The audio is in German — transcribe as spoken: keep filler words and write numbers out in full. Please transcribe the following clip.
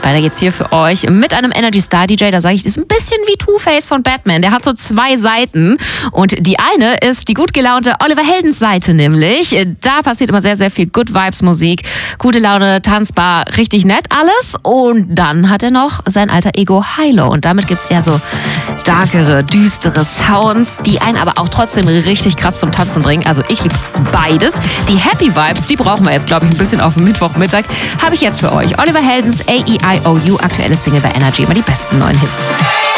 Weiter geht's hier für euch mit einem Energy Star D J. Da sage ich, das ist ein bisschen wie Two-Face von Batman. Der hat so zwei Seiten. Und die eine ist die gut gelaunte Oliver Heldens Seite nämlich. Da passiert immer sehr, sehr viel Good Vibes Musik. Gute Laune, tanzbar, richtig nett alles. Und dann hat er noch sein alter Ego Hilo. Und damit gibt's eher so darkere, düstere Sounds, die einen aber auch trotzdem richtig krass zum Tanzen bringen. Also ich liebe beides. Die Happy Vibes, die brauchen wir jetzt, glaube ich, ein bisschen auf dem Mittwochmittag. Habe ich jetzt für euch. Oliver Heldens A E I O U, aktuelle Single bei Energy. Immer die besten neuen Hits.